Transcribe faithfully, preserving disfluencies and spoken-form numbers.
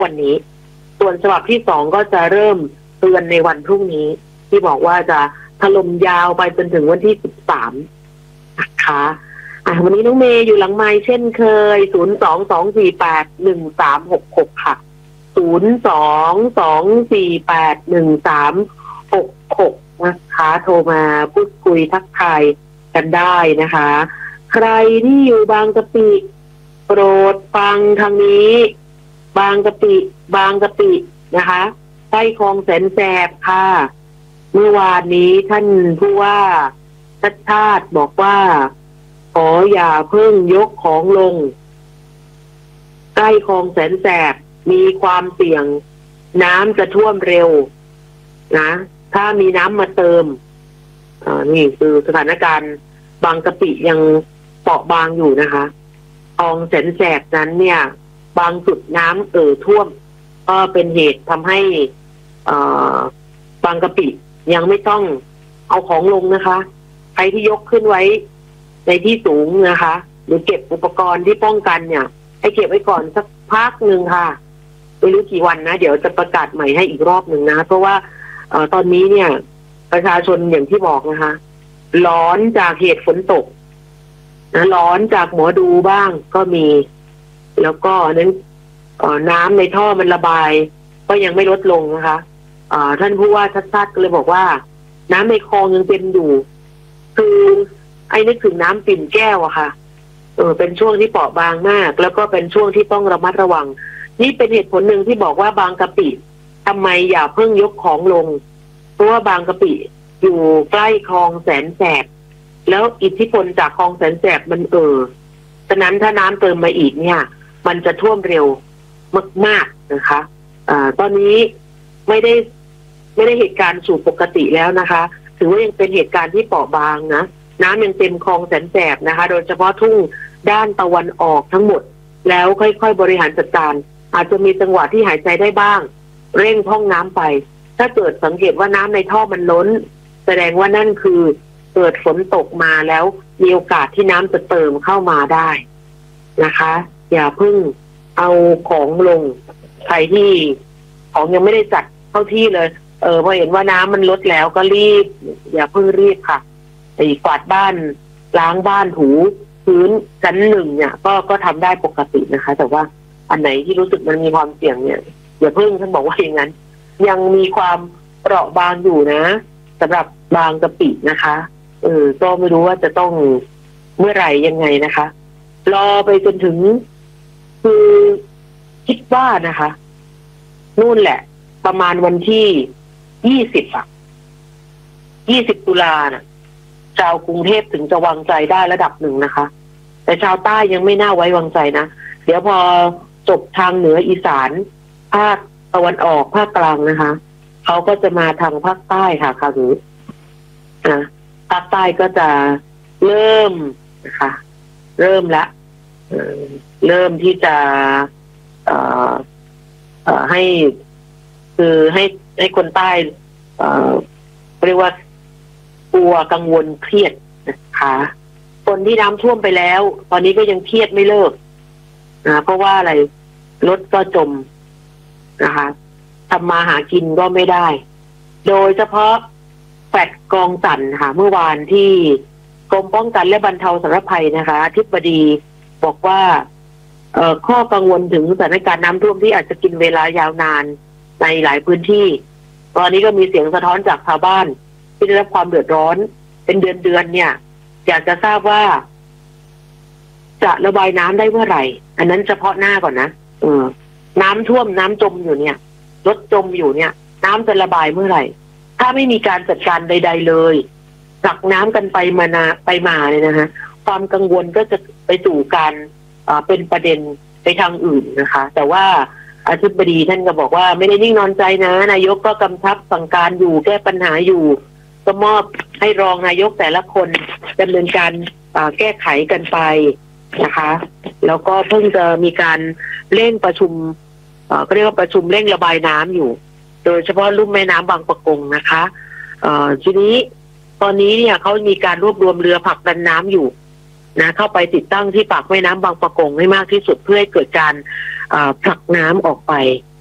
วันนี้ส่วนฉบับที่สองก็จะเริ่มเตือนในวันพรุ่งนี้ที่บอกว่าจะถล่มยาวไปจนถึงวันที่สิบสามนะคะอ่ะวันนี้น้องเมย์อยู่หลังไมค์เช่นเคยศูนย์ สอง สอง สี่ แปด หนึ่ง สาม หก หกค่ะศูนย์ สอง สอง สี่ แปด หนึ่ง สาม หก หกนะคะโทรมาพูดคุยทักทายกันได้นะคะใครที่อยู่บางกะปิโปรดฟังทางนี้บางกะปิบางกะปินะคะใต้คลองแสนแสบค่ะเมื่อวานนี้ท่านผู้ว่าชัดชาติบอกว่าขออย่าเพิ่งยกของลงใกล้คลองแสนแสบมีความเสี่ยงน้ำจะท่วมเร็วนะถ้ามีน้ำมาเติมอ่านี่คือสถานการณ์บางกะปิยังเปราะบางอยู่นะคะคลองแสนแสบนั้นเนี่ยบางจุดน้ำเอ่อท่วมก็เป็นเหตุทำให้อ่าบางกะปิยังไม่ต้องเอาของลงนะคะใครที่ยกขึ้นไว้ในที่สูงนะคะหรือเก็บอุปกรณ์ที่ป้องกันเนี่ยให้เก็บไว้ก่อนสักพักหนึ่งค่ะไม่รู้กี่วันนะเดี๋ยวจะประกาศใหม่ให้อีกรอบหนึ่งนะเพราะว่าเอ่อตอนนี้เนี่ยประชาชนอย่างที่บอกนะคะร้อนจากเหตุฝนตกนะร้อนจากหมอดูบ้างก็มีแล้วก็นั้นเอ่อน้ำในท่อมันระบายก็ยังไม่ลดลงนะคะเอ่อท่านผู้ว่าชัดชาติก็เลยบอกว่าน้ำในคลองยังเต็มอยู่คือไอ้นึกถึงน้ำปิ่นแก้วอะค่ะเออเป็นช่วงที่เปราะบางมากแล้วก็เป็นช่วงที่ต้องระมัดระวังนี่เป็นเหตุผลหนึ่งที่บอกว่าบางกะปิทำไมอย่าเพิ่งยกของลงเพราะว่าบางกะปิอยู่ใกล้คลองแสนแสบแล้วอิทธิพลจากคลองแสนแสบมันเออฉะนั้นถ้าน้ำเติมมาอีกเนี่ยมันจะท่วมเร็วมากๆนะคะอ่าตอนนี้ไม่ได้ไม่ได้เหตุการณ์สู่ปกติแล้วนะคะถือว่ายังเป็นเหตุการณ์ที่เปราะบางนะน้ำยังเต็มคลองแสนแสบนะคะโดยเฉพาะทุ่งด้านตะวันออกทั้งหมดแล้วค่อยๆบริหารจัดการอาจจะมีจังหวะที่หายใจได้บ้างเร่งท่องน้ำไปถ้าเกิดสังเกตว่าน้ำในท่อมันล้นแสดงว่านั่นคือเกิดฝนตกมาแล้วมีโอกาสที่น้ำจะเติมเข้ามาได้นะคะอย่าเพิ่งเอาของลงใครที่ของยังไม่ได้จัดเข้าที่เลยเออพอเห็นว่าน้ำมันลดแล้วก็รีบอย่าเพิ่งรีบค่ะไอ้กวาดบ้านล้างบ้านถูพื้นชั้นหนึ่งเนี่ยก็ก็ทำได้ปกตินะคะแต่ว่าอันไหนที่รู้สึกมันมีความเสี่ยงเนี่ยอย่าเพิ่งท่านบอกว่าอย่างนั้นยังมีความเปราะบางอยู่นะสำหรับบางกะปินะคะเออก็ไม่รู้ว่าจะต้องเมื่อไหร่ยังไงนะคะรอไปจนถึงคือคิดว่านะคะนู่นแหละประมาณวันที่ยี่สิบอ่ะยี่สิบตุลาน่ะชาวกรุงเทพถึงจะวางใจได้ระดับหนึ่งนะคะแต่ชาวใต้ยังไม่น่าไว้วางใจนะเดี๋ยวพอจบทางเหนืออีสานภาคตะวันออกภาคกลางนะคะเขาก็จะมาทางภาคใต้ค่ะคราวนี้นะภาคใต้ก็จะเริ่มนะคะเริ่มละเ, เริ่มที่จะเอ่อเอ่อให้คือให้ให้คนใต้เอ่อเรียกว่ากลัวกังวลเครียดนะคะคนที่น้ำท่วมไปแล้วตอนนี้ก็ยังเครียดไม่เลิกนะเพราะว่าอะไรรถก็จมนะคะทำมาหากินก็ไม่ได้โดยเฉพาะแฟดกองสันค่ะเมื่อวานที่กรมป้องกันและบรรเทาสาธารณภัยนะคะอธิบดีบอกว่าเอ่อข้อกังวลถึงสถานการณ์น้ำท่วมที่อาจจะกินเวลายาวนานในหลายพื้นที่ตอนนี้ก็มีเสียงสะท้อนจากชาวบ้านที่ได้รับความเดือดร้อนเป็นเดือนๆเนี่ยอยากจะทราบว่าจะระบายน้ำได้เมื่อไหร่อันนั้นเฉพาะหน้าก่อนนะเออน้ำท่วมน้ำจมอยู่เนี่ยรถจมอยู่เนี่ยน้ำจะระบายเมื่อไหร่ถ้าไม่มีการจัดการใดๆเลยตักน้ำกันไปมานาไปมาเนี่ยนะฮะความกังวลก็จะไปสู่การเป็นประเด็นไปทางอื่นนะคะแต่ว่าอธิบดีท่านก็บอกว่าไม่ได้นิ่งนอนใจนะนายกก็กำชับสั่งการอยู่แก้ปัญหาอยู่ก็มอบให้รองนายกแต่ละคนดำเนินการแก้ไขกันไปนะคะแล้วก็เพิ่งจะมีการเร่งประชุมก็เรียกว่าประชุมเร่งระบายน้ำอยู่โดยเฉพาะลุ่มแม่น้ำบางปะกงนะคะทีนี้ตอนนี้เนี่ยเขามีการรวบรวมเรือผลักดันน้ำอยู่นะเข้าไปติดตั้งที่ปากแม่น้ำบางปะกงให้มากที่สุดเพื่อให้เกิดการผลักน้ำออกไป